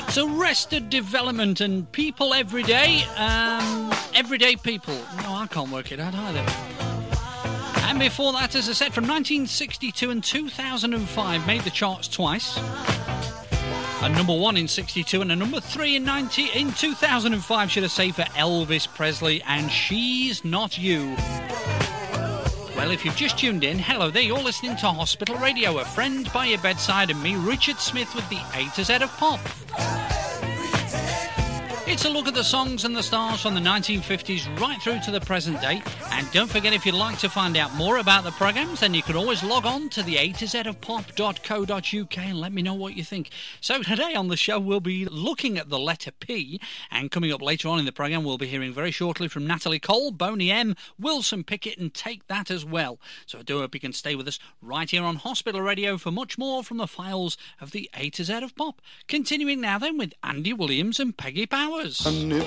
Arrested Development and People Everyday. Everyday People. No, I can't work it out either. And before that, as I said, from 1962 and 2005, made the charts twice. A number 1 in 62 and a number 3 in 2005, should I say, for Elvis Presley and She's Not You. Well, if you've just tuned in, hello there, you're listening to Hospital Radio, a friend by your bedside, and me, Richard Smith, with the A to Z of pop. It's a look at the songs and the stars from the 1950s right through to the present day. And don't forget, if you'd like to find out more about the programmes, then you can always log on to the A to Z of pop.co.uk and let me know what you think. So today on the show, we'll be looking at the letter P. And coming up later on in the programme, we'll be hearing very shortly from Natalie Cole, Boney M, Wilson Pickett and Take That as well. So I do hope you can stay with us right here on Hospital Radio for much more from the files of the A to Z of pop. Continuing now then with Andy Williams and Peggy Powers. And if